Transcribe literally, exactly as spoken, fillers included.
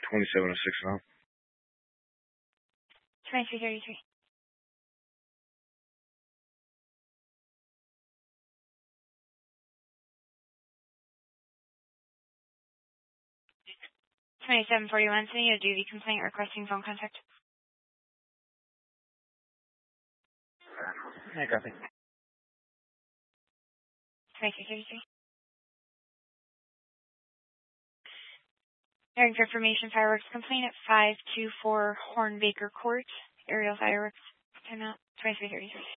twenty-seven oh six now. twenty-three thirty-three. twenty-seven forty-one, sending a duty complaint requesting phone contact. I copy. twenty-three thirty-three. Hearing for information, fireworks complaint at five two four Hornbaker Court. Aerial fireworks. Time out. twenty-three thirty-three.